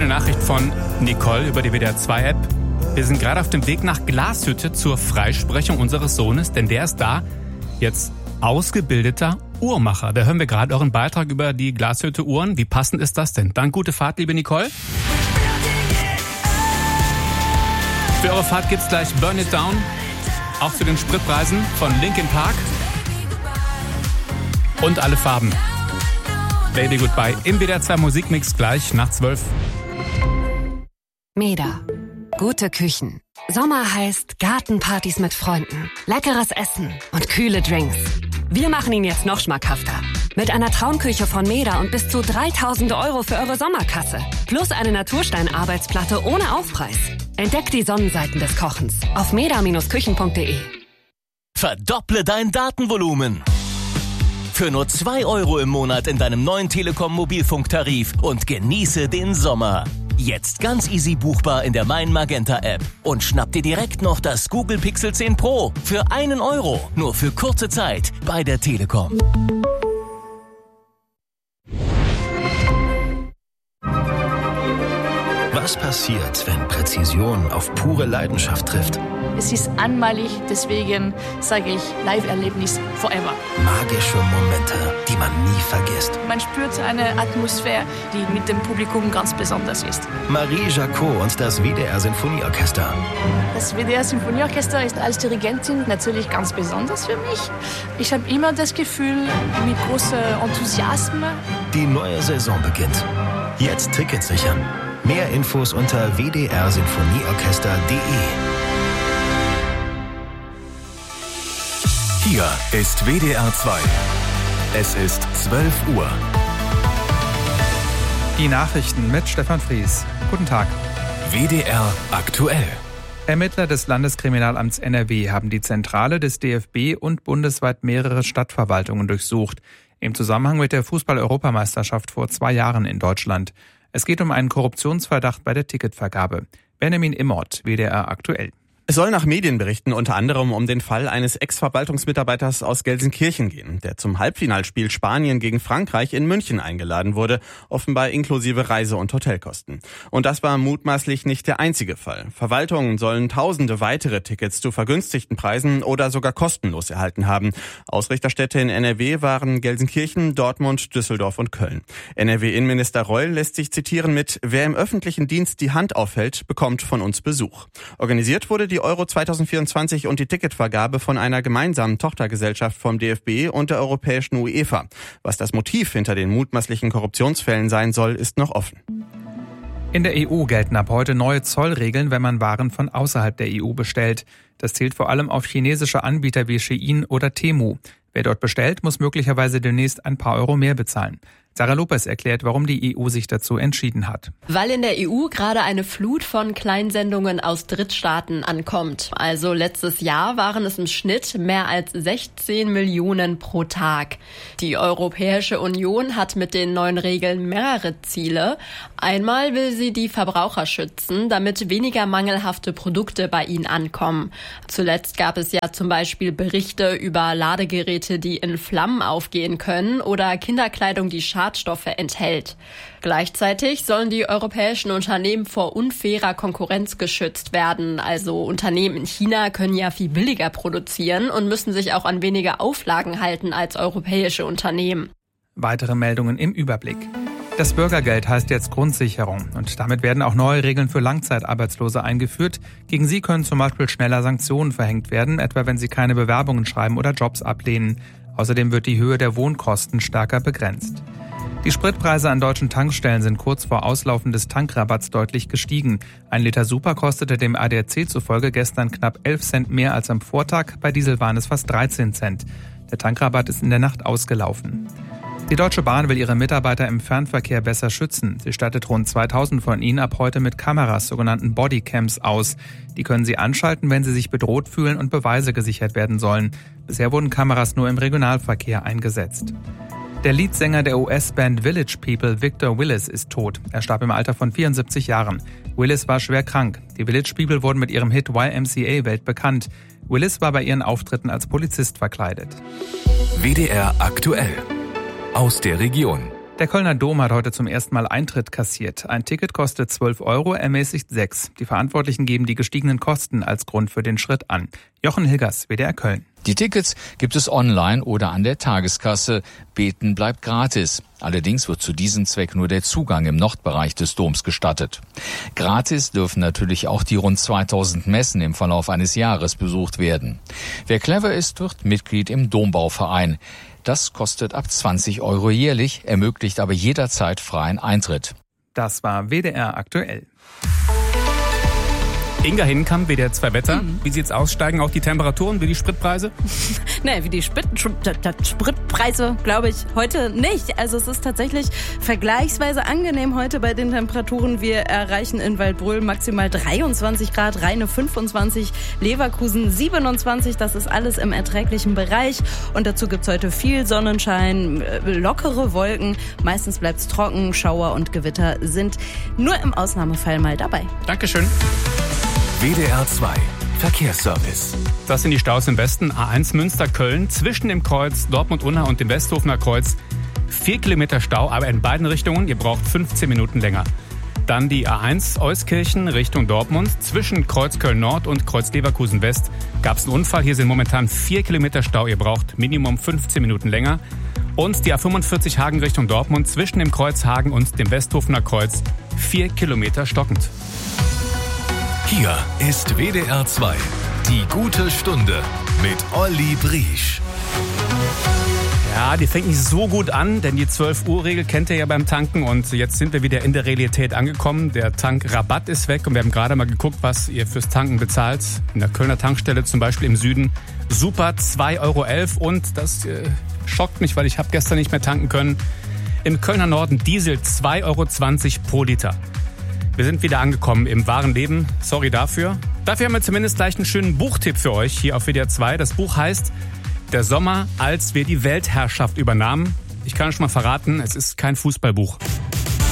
Schöne Nachricht von Nicole über die WDR2-App. Wir sind gerade auf dem Weg nach Glashütte zur Freisprechung unseres Sohnes, denn der ist da jetzt ausgebildeter Uhrmacher. Da hören wir gerade euren Beitrag über die Glashütte Uhren. Wie passend ist das denn? Dann gute Fahrt, liebe Nicole. Für eure Fahrt gibt's gleich Burn It Down, auch zu den Spritpreisen von Linkin Park. Und alle Farben. Baby Goodbye im WDR2 Musikmix gleich nach 12. Meda. Gute Küchen. Sommer heißt Gartenpartys mit Freunden, leckeres Essen und kühle Drinks. Wir machen ihn jetzt noch schmackhafter. Mit einer Traumküche von Meda und bis zu 3.000 € für eure Sommerkasse. Plus eine Naturstein-Arbeitsplatte ohne Aufpreis. Entdeckt die Sonnenseiten des Kochens auf meda-küchen.de. Verdopple dein Datenvolumen. Für nur 2 € im Monat in deinem neuen Telekom-Mobilfunktarif und genieße den Sommer. Jetzt ganz easy buchbar in der Mein Magenta App. Und schnapp dir direkt noch das Google Pixel 10 Pro für 1 €. Nur für kurze Zeit bei der Telekom. Was passiert, wenn Präzision auf pure Leidenschaft trifft? Es ist einmalig, deswegen sage ich Live-Erlebnis forever. Magische Momente, die man nie vergisst. Man spürt eine Atmosphäre, die mit dem Publikum ganz besonders ist. Marie Jacot und das WDR Sinfonieorchester. Das WDR Sinfonieorchester ist als Dirigentin natürlich ganz besonders für mich. Ich habe immer das Gefühl, mit großem Enthusiasmus. Die neue Saison beginnt. Jetzt Tickets sichern. Mehr Infos unter wdrsinfonieorchester.de. Hier ist WDR 2. Es ist 12 Uhr. Die Nachrichten mit Stefan Fries. Guten Tag. WDR aktuell. Ermittler des Landeskriminalamts NRW haben die Zentrale des DFB und bundesweit mehrere Stadtverwaltungen durchsucht. Im Zusammenhang mit der Fußball-Europameisterschaft vor 2 Jahren in Deutschland. Es geht um einen Korruptionsverdacht bei der Ticketvergabe. Benjamin Immort, WDR aktuell. Es soll nach Medienberichten unter anderem um den Fall eines Ex-Verwaltungsmitarbeiters aus Gelsenkirchen gehen, der zum Halbfinalspiel Spanien gegen Frankreich in München eingeladen wurde, offenbar inklusive Reise- und Hotelkosten. Und das war mutmaßlich nicht der einzige Fall. Verwaltungen sollen tausende weitere Tickets zu vergünstigten Preisen oder sogar kostenlos erhalten haben. Ausrichterstädte in NRW waren Gelsenkirchen, Dortmund, Düsseldorf und Köln. NRW-Innenminister Reul lässt sich zitieren mit: Wer im öffentlichen Dienst die Hand aufhält, bekommt von uns Besuch. Organisiert wurde die Euro 2024 und die Ticketvergabe von einer gemeinsamen Tochtergesellschaft vom DFB und der europäischen UEFA. Was das Motiv hinter den mutmaßlichen Korruptionsfällen sein soll, ist noch offen. In der EU gelten ab heute neue Zollregeln, wenn man Waren von außerhalb der EU bestellt. Das zielt vor allem auf chinesische Anbieter wie Shein oder Temu. Wer dort bestellt, muss möglicherweise demnächst ein paar Euro mehr bezahlen. Sarah Lopez erklärt, warum die EU sich dazu entschieden hat. Weil in der EU gerade eine Flut von Kleinsendungen aus Drittstaaten ankommt. Also letztes Jahr waren es im Schnitt mehr als 16 Millionen pro Tag. Die Europäische Union hat mit den neuen Regeln mehrere Ziele. Einmal will sie die Verbraucher schützen, damit weniger mangelhafte Produkte bei ihnen ankommen. Zuletzt gab es ja zum Beispiel Berichte über Ladegeräte, die in Flammen aufgehen können oder Kinderkleidung, die Schadstoffe enthält. Gleichzeitig sollen die europäischen Unternehmen vor unfairer Konkurrenz geschützt werden. Also Unternehmen in China können ja viel billiger produzieren und müssen sich auch an weniger Auflagen halten als europäische Unternehmen. Weitere Meldungen im Überblick. Das Bürgergeld heißt jetzt Grundsicherung und damit werden auch neue Regeln für Langzeitarbeitslose eingeführt. Gegen sie können zum Beispiel schneller Sanktionen verhängt werden, etwa wenn sie keine Bewerbungen schreiben oder Jobs ablehnen. Außerdem wird die Höhe der Wohnkosten stärker begrenzt. Die Spritpreise an deutschen Tankstellen sind kurz vor Auslaufen des Tankrabatts deutlich gestiegen. 1 Liter Super kostete dem ADAC zufolge gestern knapp 11 Cent mehr als am Vortag. Bei Diesel waren es fast 13 Cent. Der Tankrabatt ist in der Nacht ausgelaufen. Die Deutsche Bahn will ihre Mitarbeiter im Fernverkehr besser schützen. Sie stattet rund 2000 von ihnen ab heute mit Kameras, sogenannten Bodycams, aus. Die können sie anschalten, wenn sie sich bedroht fühlen und Beweise gesichert werden sollen. Bisher wurden Kameras nur im Regionalverkehr eingesetzt. Der Leadsänger der US-Band Village People, Victor Willis, ist tot. Er starb im Alter von 74 Jahren. Willis war schwer krank. Die Village People wurden mit ihrem Hit YMCA weltbekannt. Willis war bei ihren Auftritten als Polizist verkleidet. WDR aktuell. Aus der Region. Der Kölner Dom hat heute zum ersten Mal Eintritt kassiert. Ein Ticket kostet 12 €, ermäßigt 6. Die Verantwortlichen geben die gestiegenen Kosten als Grund für den Schritt an. Jochen Hilgers, WDR Köln. Die Tickets gibt es online oder an der Tageskasse. Beten bleibt gratis. Allerdings wird zu diesem Zweck nur der Zugang im Nordbereich des Doms gestattet. Gratis dürfen natürlich auch die rund 2000 Messen im Verlauf eines Jahres besucht werden. Wer clever ist, wird Mitglied im Dombauverein. Das kostet ab 20 € jährlich, ermöglicht aber jederzeit freien Eintritt. Das war WDR aktuell. Inga Hinkamp, WDR 2 Wetter. Wie sieht's aus? Steigen auch die Temperaturen wie die Spritpreise? Nee, wie die Spritpreise glaube ich heute nicht. Also es ist tatsächlich vergleichsweise angenehm heute bei den Temperaturen. Wir erreichen in Waldbröl maximal 23 Grad, Rheine 25, Leverkusen 27. Das ist alles im erträglichen Bereich. Und dazu gibt's heute viel Sonnenschein, lockere Wolken. Meistens bleibt's trocken, Schauer und Gewitter sind nur im Ausnahmefall mal dabei. Dankeschön. WDR 2 Verkehrsservice. Das sind die Staus im Westen. A1 Münster-Köln zwischen dem Kreuz Dortmund-Unna und dem Westhofener Kreuz. 4 Kilometer Stau, aber in beiden Richtungen. Ihr braucht 15 Minuten länger. Dann die A1 Euskirchen Richtung Dortmund. Zwischen Kreuz Köln-Nord und Kreuz Leverkusen-West gab es einen Unfall. Hier sind momentan 4 Kilometer Stau. Ihr braucht Minimum 15 Minuten länger. Und die A45 Hagen Richtung Dortmund. Zwischen dem Kreuz Hagen und dem Westhofener Kreuz 4 Kilometer stockend. Hier ist WDR 2, die gute Stunde mit Olli Briesch. Ja, die fängt nicht so gut an, denn die 12-Uhr-Regel kennt ihr ja beim Tanken und jetzt sind wir wieder in der Realität angekommen. Der Tankrabatt ist weg und wir haben gerade mal geguckt, was ihr fürs Tanken bezahlt. In der Kölner Tankstelle zum Beispiel im Süden super 2,11 € und das schockt mich, weil ich habe gestern nicht mehr tanken können. Im Kölner Norden Diesel 2,20 € pro Liter. Wir sind wieder angekommen im wahren Leben. Sorry dafür. Dafür haben wir zumindest gleich einen schönen Buchtipp für euch hier auf WDR 2. Das Buch heißt Der Sommer, als wir die Weltherrschaft übernahmen. Ich kann schon mal verraten, es ist kein Fußballbuch.